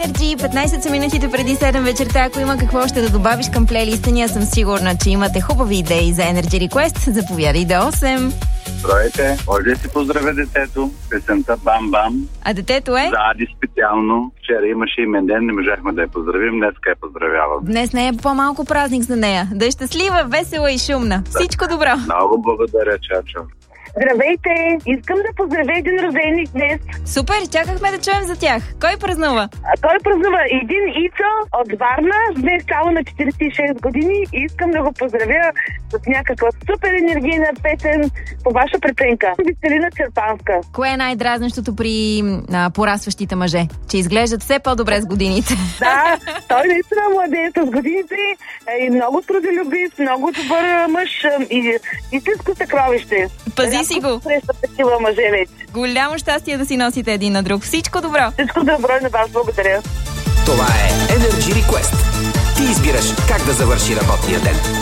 Energy, 15 са минутите преди 7 вечерта. Ако има какво още да добавиш към плейлиста ни, аз съм сигурна, че имате хубави идеи за Energy Request. Заповядай до 8. Здравейте, може ли си поздравя детето? Песента Бам Бам. А детето е? За Ади специално. Вчера имаше имен ден, не можахме да я поздравим, днеска я поздравявам. Днес не е по-малко празник за нея. Да е щастлива, весела и шумна. Всичко добро. Много благодаря, чачо. Здравейте! Искам да поздравя един рожденик днес. Супер, чакахме да чуем за тях. Кой празнува? Той празнува един Ицо от Варна, днес само на 46 години. Искам да го поздравя с някаква супер енергийна песен по ваша преценка. Веселина Черпанска. Кое е най-дразнещото при порастващите мъже? Че изглеждат все по-добре с годините. Да, той наистина младее с годините и много трудолюбив, много добър мъж и истинско съкровище. Пази си го. Среща такива мъже вече. Голямо щастие да си носите един на друг. Всичко добро. Всичко добро и на вас. Благодаря. Това е Energy Request. Ти избираш как да завърши работния ден.